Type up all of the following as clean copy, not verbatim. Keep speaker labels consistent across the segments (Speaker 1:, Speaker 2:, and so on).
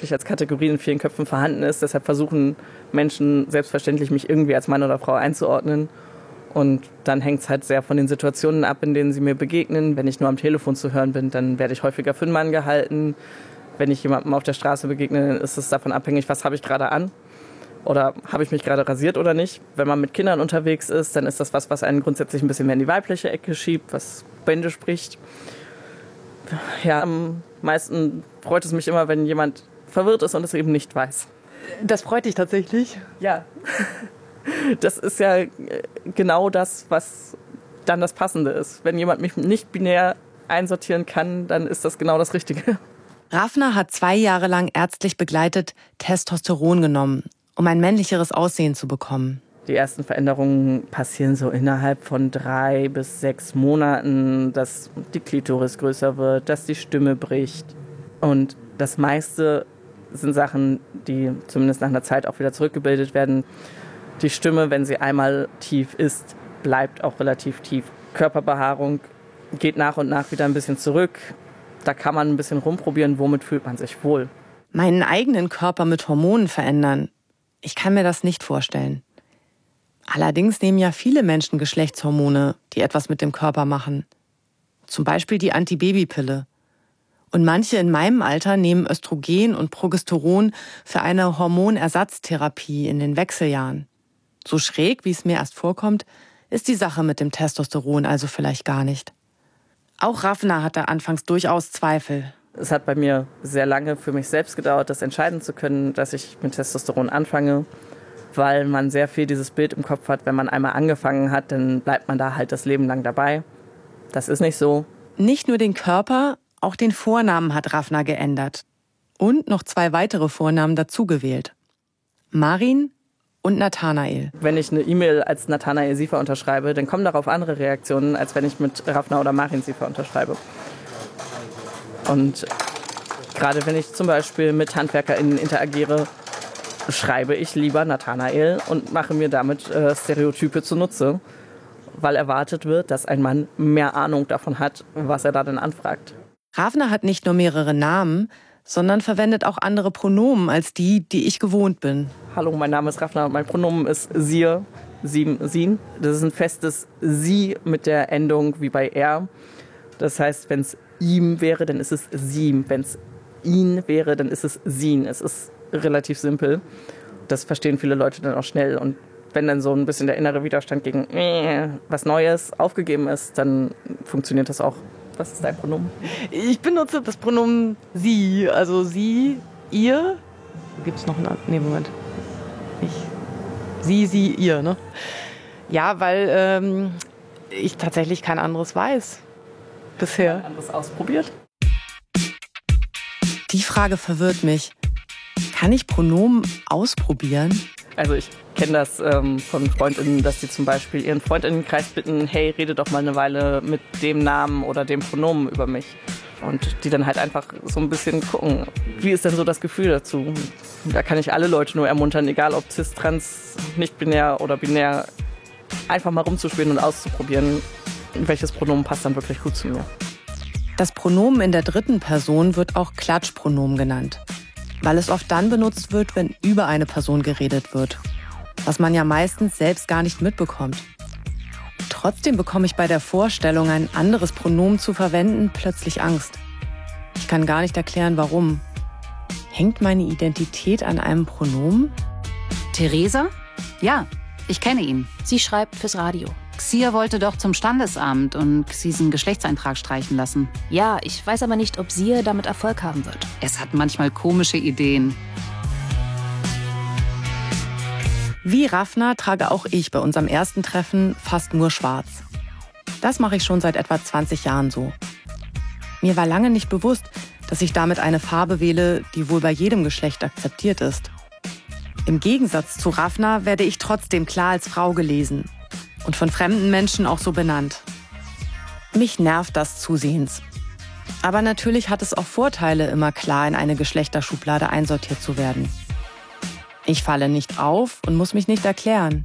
Speaker 1: wirklich als Kategorie in vielen Köpfen vorhanden ist. Deshalb versuchen Menschen selbstverständlich, mich irgendwie als Mann oder Frau einzuordnen. Und dann hängt es halt sehr von den Situationen ab, in denen sie mir begegnen. Wenn ich nur am Telefon zu hören bin, dann werde ich häufiger für einen Mann gehalten. Wenn ich jemandem auf der Straße begegne, dann ist es davon abhängig, was habe ich gerade an. Oder habe ich mich gerade rasiert oder nicht. Wenn man mit Kindern unterwegs ist, dann ist das was einen grundsätzlich ein bisschen mehr in die weibliche Ecke schiebt, was Bände spricht. Ja, am meisten freut es mich immer, wenn jemand verwirrt ist und es eben nicht weiß.
Speaker 2: Das freut dich tatsächlich?
Speaker 1: Ja. Das ist ja genau das, was dann das Passende ist. Wenn jemand mich nicht binär einsortieren kann, dann ist das genau das Richtige.
Speaker 3: Rafna hat 2 Jahre lang ärztlich begleitet Testosteron genommen, um ein männlicheres Aussehen zu bekommen.
Speaker 1: Die ersten Veränderungen passieren so innerhalb von 3 bis 6 Monaten, dass die Klitoris größer wird, dass die Stimme bricht. Und das meiste sind Sachen, die zumindest nach einer Zeit auch wieder zurückgebildet werden. Die Stimme, wenn sie einmal tief ist, bleibt auch relativ tief. Körperbehaarung geht nach und nach wieder ein bisschen zurück. Da kann man ein bisschen rumprobieren, womit fühlt man sich wohl.
Speaker 3: Meinen eigenen Körper mit Hormonen verändern, ich kann mir das nicht vorstellen. Allerdings nehmen ja viele Menschen Geschlechtshormone, die etwas mit dem Körper machen. Zum Beispiel die Antibabypille. Und manche in meinem Alter nehmen Östrogen und Progesteron für eine Hormonersatztherapie in den Wechseljahren. So schräg, wie es mir erst vorkommt, ist die Sache mit dem Testosteron also vielleicht gar nicht. Auch Rafna hatte anfangs durchaus Zweifel.
Speaker 1: Es hat bei mir sehr lange für mich selbst gedauert, das entscheiden zu können, dass ich mit Testosteron anfange, weil man sehr viel dieses Bild im Kopf hat, wenn man einmal angefangen hat, dann bleibt man da halt das Leben lang dabei. Das ist nicht so.
Speaker 3: Nicht nur den Körper, auch den Vornamen hat Rafna geändert. Und noch 2 weitere Vornamen dazugewählt. Marin und Nathanael.
Speaker 1: Wenn ich eine E-Mail als Nathanael Siefer unterschreibe, dann kommen darauf andere Reaktionen, als wenn ich mit Rafna oder Marin Siefer unterschreibe. Und gerade wenn ich zum Beispiel mit HandwerkerInnen interagiere, schreibe ich lieber Nathanael und mache mir damit Stereotype zunutze, weil erwartet wird, dass ein Mann mehr Ahnung davon hat, was er da denn anfragt.
Speaker 3: Rafna hat nicht nur mehrere Namen, sondern verwendet auch andere Pronomen als die ich gewohnt bin.
Speaker 1: Hallo, mein Name ist Rafna und mein Pronomen ist sie, sin. Das ist ein festes sie mit der Endung wie bei er. Das heißt, wenn es ihm wäre, dann ist es sie. Wenn es ihn wäre, dann ist es sin. Es ist relativ simpel. Das verstehen viele Leute dann auch schnell. Und wenn dann so ein bisschen der innere Widerstand gegen was Neues aufgegeben ist, dann funktioniert das auch. Was ist dein Pronomen?
Speaker 2: Ich benutze das Pronomen sie, also sie, ihr. Gibt es noch einen anderen? Nee, Moment. Sie, ihr, ne? Ja, weil ich tatsächlich kein anderes weiß. Bisher.
Speaker 1: Kein anderes ausprobiert?
Speaker 3: Die Frage verwirrt mich. Kann ich Pronomen ausprobieren?
Speaker 1: Also ich kenne das von FreundInnen, dass die zum Beispiel ihren FreundInnenkreis bitten, hey, rede doch mal eine Weile mit dem Namen oder dem Pronomen über mich. Und die dann halt einfach so ein bisschen gucken, wie ist denn so das Gefühl dazu? Da kann ich alle Leute nur ermuntern, egal ob cis, trans, nicht-binär oder binär, einfach mal rumzuspielen und auszuprobieren, welches Pronomen passt dann wirklich gut zu mir.
Speaker 3: Das Pronomen in der 3. Person wird auch Klatschpronomen genannt, weil es oft dann benutzt wird, wenn über eine Person geredet wird, was man ja meistens selbst gar nicht mitbekommt. Trotzdem bekomme ich bei der Vorstellung, ein anderes Pronomen zu verwenden, plötzlich Angst. Ich kann gar nicht erklären, warum. Hängt meine Identität an einem Pronomen?
Speaker 4: Theresa? Ja, ich kenne ihn.
Speaker 5: Sie schreibt fürs Radio.
Speaker 4: Xia wollte doch zum Standesamt und Xisen Geschlechtseintrag streichen lassen.
Speaker 5: Ja, ich weiß aber nicht, ob sie damit Erfolg haben wird.
Speaker 4: Es hat manchmal komische Ideen.
Speaker 3: Wie Rafna trage auch ich bei unserem ersten Treffen fast nur schwarz. Das mache ich schon seit etwa 20 Jahren so. Mir war lange nicht bewusst, dass ich damit eine Farbe wähle, die wohl bei jedem Geschlecht akzeptiert ist. Im Gegensatz zu Rafna werde ich trotzdem klar als Frau gelesen und von fremden Menschen auch so benannt. Mich nervt das zusehends. Aber natürlich hat es auch Vorteile, immer klar in eine Geschlechterschublade einsortiert zu werden. Ich falle nicht auf und muss mich nicht erklären.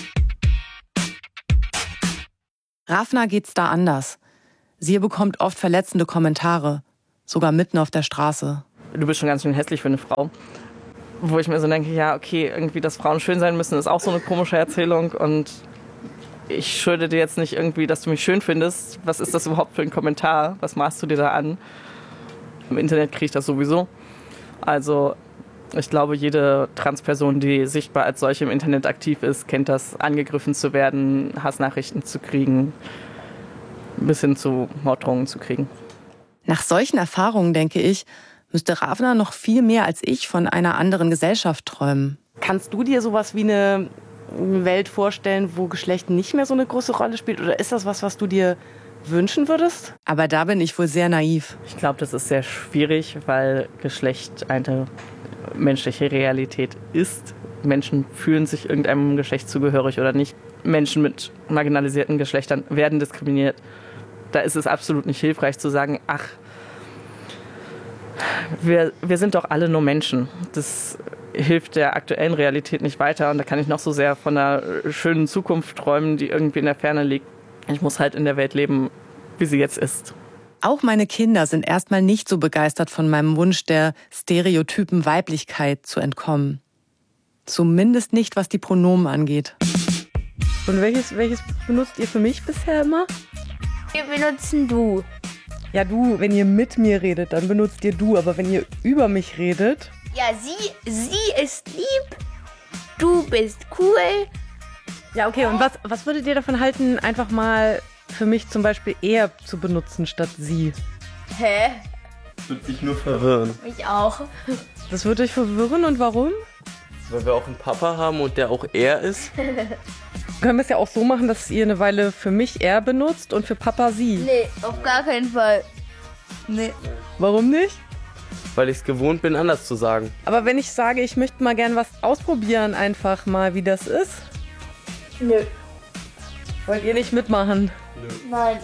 Speaker 3: Rafna geht's da anders. Sie bekommt oft verletzende Kommentare, sogar mitten auf der Straße.
Speaker 1: du bist schon ganz schön hässlich für eine Frau. Wo ich mir so denke, ja, okay, irgendwie, dass Frauen schön sein müssen, ist auch so eine komische Erzählung. Und ich schulde dir jetzt nicht irgendwie, dass du mich schön findest. Was ist das überhaupt für ein Kommentar? Was maßt du dir da an? Im Internet kriege ich das sowieso. Also ich glaube, jede Transperson, die sichtbar als solche im Internet aktiv ist, kennt das, angegriffen zu werden, Hassnachrichten zu kriegen, bis hin zu Morddrohungen zu kriegen.
Speaker 3: Nach solchen Erfahrungen, denke ich, müsste Ravna noch viel mehr als ich von einer anderen Gesellschaft träumen.
Speaker 2: Kannst du dir sowas wie eine Welt vorstellen, wo Geschlecht nicht mehr so eine große Rolle spielt? Oder ist das was du dir wünschen würdest?
Speaker 3: Aber da bin ich wohl sehr naiv.
Speaker 1: Ich glaube, das ist sehr schwierig, weil Geschlecht eine menschliche Realität ist. Menschen fühlen sich irgendeinem Geschlecht zugehörig oder nicht. Menschen mit marginalisierten Geschlechtern werden diskriminiert. Da ist es absolut nicht hilfreich zu sagen, ach, wir sind doch alle nur Menschen. Das hilft der aktuellen Realität nicht weiter. Und da kann ich noch so sehr von einer schönen Zukunft träumen, die irgendwie in der Ferne liegt. Ich muss halt in der Welt leben, wie sie jetzt ist.
Speaker 3: Auch meine Kinder sind erstmal nicht so begeistert von meinem Wunsch, der stereotypen Weiblichkeit zu entkommen. Zumindest nicht, was die Pronomen angeht.
Speaker 2: Und welches benutzt ihr für mich bisher immer?
Speaker 6: Wir benutzen du.
Speaker 2: Ja, du, wenn ihr mit mir redet, dann benutzt ihr du. Aber wenn ihr über mich redet...
Speaker 6: Ja, sie ist lieb. Du bist cool.
Speaker 2: Ja, okay, und was würdet ihr davon halten, einfach mal für mich zum Beispiel er zu benutzen statt sie?
Speaker 6: Hä?
Speaker 7: Das wird dich nur verwirren.
Speaker 6: Mich auch.
Speaker 2: Das würde euch verwirren und warum?
Speaker 7: Weil wir auch einen Papa haben und der auch er ist.
Speaker 2: Können wir es ja auch so machen, dass ihr eine Weile für mich er benutzt und für Papa sie.
Speaker 6: Nee, auf gar keinen Fall. Nee.
Speaker 2: Warum nicht?
Speaker 7: Weil ich es gewohnt bin, anders zu sagen.
Speaker 2: Aber wenn ich sage, ich möchte mal gern was ausprobieren, einfach mal, wie das ist.
Speaker 6: Nö.
Speaker 2: Wollt ihr nicht mitmachen?
Speaker 6: Nein.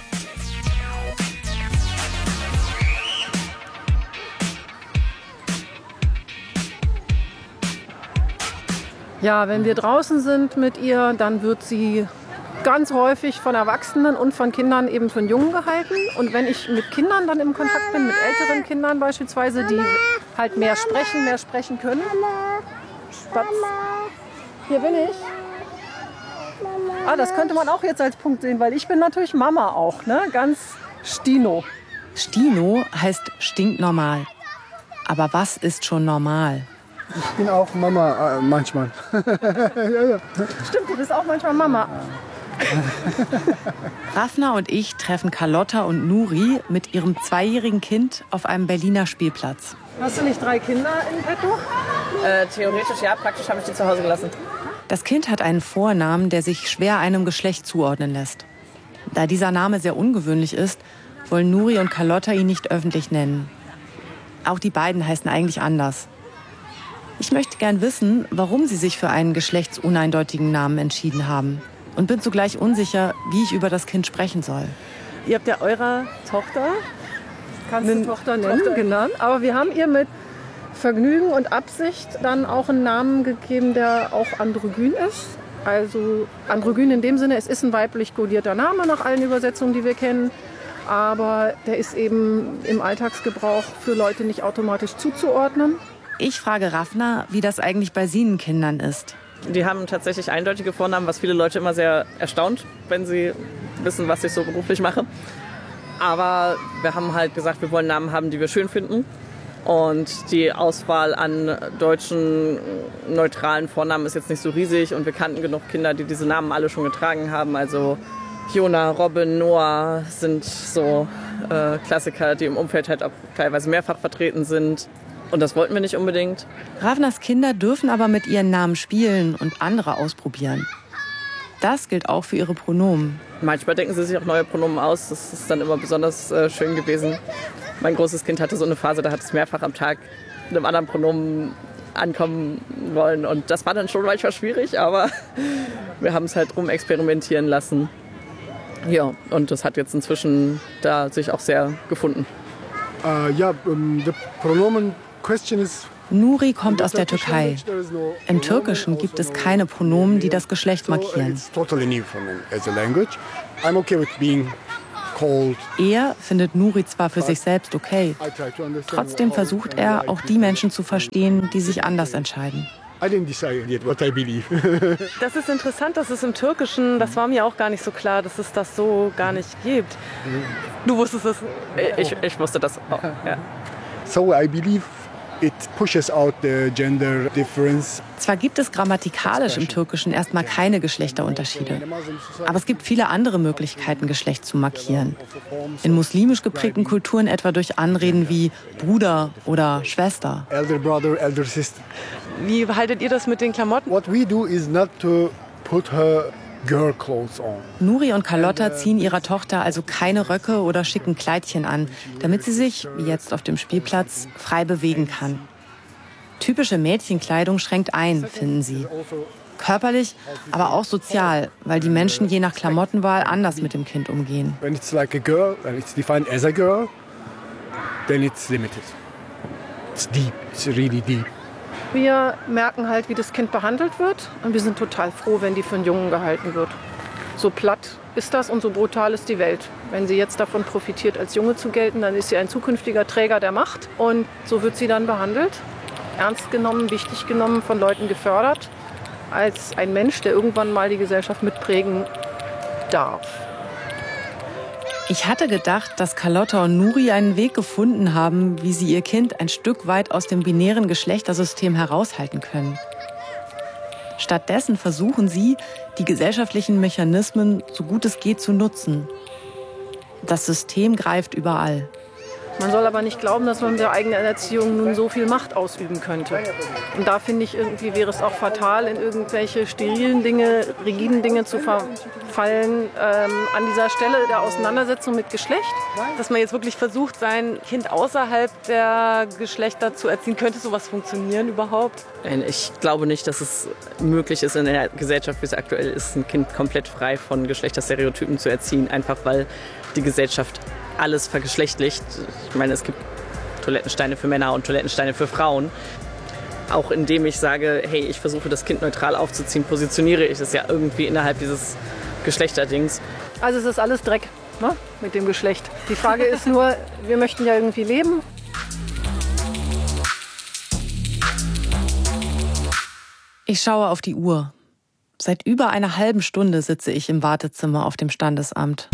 Speaker 8: Ja, wenn wir draußen sind mit ihr, dann wird sie ganz häufig von Erwachsenen und von Kindern eben von Jungen gehalten. Und wenn ich mit Kindern dann im Kontakt bin, mit älteren Kindern beispielsweise, die halt mehr sprechen können. Spatz. Hier bin ich. Ah, das könnte man auch jetzt als Punkt sehen, weil ich bin natürlich Mama auch, ne? Ganz Stino.
Speaker 3: Stino heißt stinknormal. Aber was ist schon normal?
Speaker 9: Ich bin auch Mama manchmal. Ja.
Speaker 8: Stimmt, du bist auch manchmal Mama.
Speaker 3: Ravna und ich treffen Carlotta und Nuri mit ihrem 2-jährigen Kind auf einem Berliner Spielplatz.
Speaker 8: Hast du nicht 3 Kinder in petto?
Speaker 1: Theoretisch ja, praktisch habe ich die zu Hause gelassen.
Speaker 3: Das Kind hat einen Vornamen, der sich schwer einem Geschlecht zuordnen lässt. Da dieser Name sehr ungewöhnlich ist, wollen Nuri und Carlotta ihn nicht öffentlich nennen. Auch die beiden heißen eigentlich anders. Ich möchte gern wissen, warum sie sich für einen geschlechtsuneindeutigen Namen entschieden haben. Und bin zugleich unsicher, wie ich über das Kind sprechen soll.
Speaker 2: Ihr habt ja eurer Tochter
Speaker 8: Kannst du Tochter nennen, genannt. Aber wir haben ihr mit Vergnügen und Absicht dann auch einen Namen gegeben, der auch androgyn ist. Also androgyn in dem Sinne, es ist ein weiblich kodierter Name nach allen Übersetzungen, die wir kennen. Aber der ist eben im Alltagsgebrauch für Leute nicht automatisch zuzuordnen.
Speaker 3: Ich frage Ravna, wie das eigentlich bei Sienenkindern ist.
Speaker 1: Die haben tatsächlich eindeutige Vornamen, was viele Leute immer sehr erstaunt, wenn sie wissen, was ich so beruflich mache. Aber wir haben halt gesagt, wir wollen Namen haben, die wir schön finden. Und die Auswahl an deutschen neutralen Vornamen ist jetzt nicht so riesig. Und wir kannten genug Kinder, die diese Namen alle schon getragen haben. Also Jona, Robin, Noah sind so Klassiker, die im Umfeld halt auch teilweise mehrfach vertreten sind. Und das wollten wir nicht unbedingt.
Speaker 3: Ravnas Kinder dürfen aber mit ihren Namen spielen und andere ausprobieren. Das gilt auch für ihre Pronomen.
Speaker 1: Manchmal denken sie sich auch neue Pronomen aus. Das ist dann immer besonders schön gewesen. Mein großes Kind hatte so eine Phase, da hat es mehrfach am Tag mit einem anderen Pronomen ankommen wollen. Und das war dann schon manchmal schwierig, aber wir haben es halt rumexperimentieren lassen. Ja, und das hat jetzt inzwischen da sich auch sehr gefunden.
Speaker 9: The pronomen question is.
Speaker 3: Nuri kommt aus der Türkei. Im Türkischen gibt es keine Pronomen, die das Geschlecht markieren. Er findet Nuri zwar für sich selbst okay, trotzdem versucht er, auch die Menschen zu verstehen, die sich anders entscheiden.
Speaker 2: Das ist interessant, dass es im Türkischen, das war mir auch gar nicht so klar, dass es das so gar nicht gibt. Du wusstest es?
Speaker 1: Ich wusste das auch, ja.
Speaker 9: So I believe it pushes out the gender difference.
Speaker 3: Zwar gibt es grammatikalisch im Türkischen erstmal keine Geschlechterunterschiede, aber es gibt viele andere Möglichkeiten, Geschlecht zu markieren. In muslimisch geprägten Kulturen etwa durch Anreden wie Bruder oder Schwester.
Speaker 9: Elder brother, elder sister.
Speaker 2: Wie haltet ihr das mit den Klamotten?
Speaker 9: What we do is not to put her girl clothes on.
Speaker 3: Nuri und Carlotta ziehen ihrer Tochter also keine Röcke oder schicken Kleidchen an, damit sie sich, wie jetzt auf dem Spielplatz, frei bewegen kann. Typische Mädchenkleidung schränkt ein, finden sie. Körperlich, aber auch sozial, weil die Menschen je nach Klamottenwahl anders mit dem Kind umgehen.
Speaker 9: When it's like a girl and it's defined as a girl, then it's limited. It's deep, it's really deep.
Speaker 8: Wir merken halt, wie das Kind behandelt wird und wir sind total froh, wenn die für einen Jungen gehalten wird. So platt ist das und so brutal ist die Welt. Wenn sie jetzt davon profitiert, als Junge zu gelten, dann ist sie ein zukünftiger Träger der Macht und so wird sie dann behandelt, ernst genommen, wichtig genommen, von Leuten gefördert, als ein Mensch, der irgendwann mal die Gesellschaft mitprägen darf.
Speaker 3: Ich hatte gedacht, dass Carlotta und Nuri einen Weg gefunden haben, wie sie ihr Kind ein Stück weit aus dem binären Geschlechtersystem heraushalten können. Stattdessen versuchen sie, die gesellschaftlichen Mechanismen so gut es geht zu nutzen. Das System greift überall.
Speaker 8: Man soll aber nicht glauben, dass man mit der eigenen Erziehung nun so viel Macht ausüben könnte. Und da finde ich, irgendwie wäre es auch fatal, in irgendwelche sterilen Dinge, rigiden Dinge zu verfallen an dieser Stelle der Auseinandersetzung mit Geschlecht.
Speaker 2: Dass man jetzt wirklich versucht, sein Kind außerhalb der Geschlechter zu erziehen. Könnte sowas funktionieren überhaupt?
Speaker 1: Ich glaube nicht, dass es möglich ist, in der Gesellschaft, wie es aktuell ist, ein Kind komplett frei von Geschlechterstereotypen zu erziehen. Einfach weil die Gesellschaft alles vergeschlechtlicht. Ich meine, es gibt Toilettensteine für Männer und Toilettensteine für Frauen. Auch indem ich sage, hey, ich versuche das Kind neutral aufzuziehen, positioniere ich es ja irgendwie innerhalb dieses Geschlechterdings.
Speaker 8: Also es ist alles Dreck, ne, mit dem Geschlecht. Die Frage ist nur, wir möchten ja irgendwie leben.
Speaker 3: Ich schaue auf die Uhr. Seit über einer halben Stunde sitze ich im Wartezimmer auf dem Standesamt.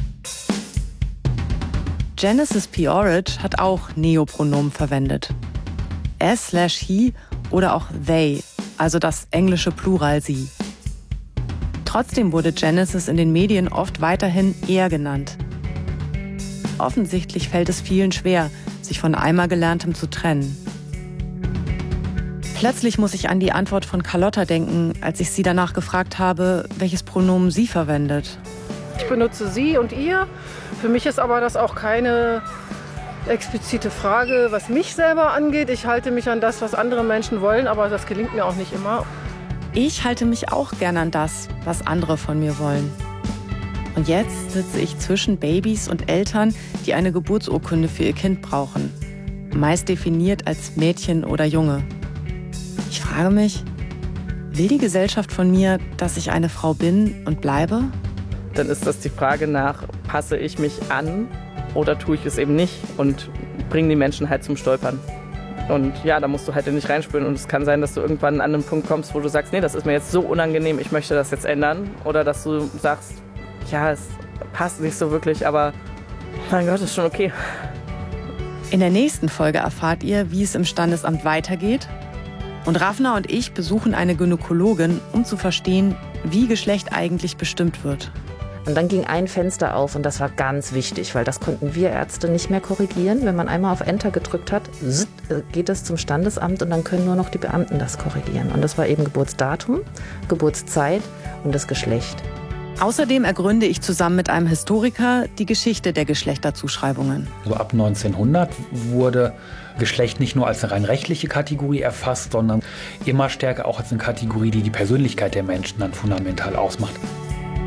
Speaker 3: Genesis P-Orridge hat auch Neopronomen verwendet. Es/he oder auch they, also das englische Plural sie. Trotzdem wurde Genesis in den Medien oft weiterhin er genannt. Offensichtlich fällt es vielen schwer, sich von einmal Gelerntem zu trennen. Plötzlich muss ich an die Antwort von Carlotta denken, als ich sie danach gefragt habe, welches Pronomen sie verwendet.
Speaker 8: Ich benutze sie und ihr. Für mich ist aber das auch keine explizite Frage, was mich selber angeht. Ich halte mich an das, was andere Menschen wollen, aber das gelingt mir auch nicht immer.
Speaker 3: Ich halte mich auch gern an das, was andere von mir wollen. Und jetzt sitze ich zwischen Babys und Eltern, die eine Geburtsurkunde für ihr Kind brauchen. Meist definiert als Mädchen oder Junge. Ich frage mich, will die Gesellschaft von mir, dass ich eine Frau bin und bleibe?
Speaker 1: Dann ist das die Frage nach, passe ich mich an oder tue ich es eben nicht und bringe die Menschen halt zum Stolpern. Und ja, da musst du halt nicht reinspüren und es kann sein, dass du irgendwann an einen Punkt kommst, wo du sagst, nee, das ist mir jetzt so unangenehm, ich möchte das jetzt ändern. Oder dass du sagst, ja, es passt nicht so wirklich, aber mein Gott, ist schon okay.
Speaker 3: In der nächsten Folge erfahrt ihr, wie es im Standesamt weitergeht. Und Rafna und ich besuchen eine Gynäkologin, um zu verstehen, wie Geschlecht eigentlich bestimmt wird.
Speaker 10: Und dann ging ein Fenster auf und das war ganz wichtig, weil das konnten wir Ärzte nicht mehr korrigieren. Wenn man einmal auf Enter gedrückt hat, geht es zum Standesamt und dann können nur noch die Beamten das korrigieren. Und das war eben Geburtsdatum, Geburtszeit und das Geschlecht.
Speaker 3: Außerdem ergründe ich zusammen mit einem Historiker die Geschichte der Geschlechterzuschreibungen.
Speaker 11: So ab 1900 wurde Geschlecht nicht nur als eine rein rechtliche Kategorie erfasst, sondern immer stärker auch als eine Kategorie, die die Persönlichkeit der Menschen dann fundamental ausmacht.